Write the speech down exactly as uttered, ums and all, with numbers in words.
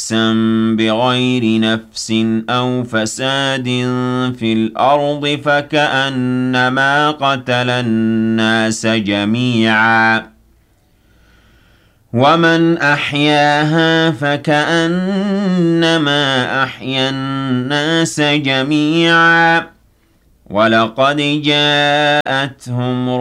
نفسا بغير نفس أو فساد في الأرض فكأنما قتل الناس جميعا ومن أحياها فكأنما أحيا الناس جميعا ولقد جاءتهم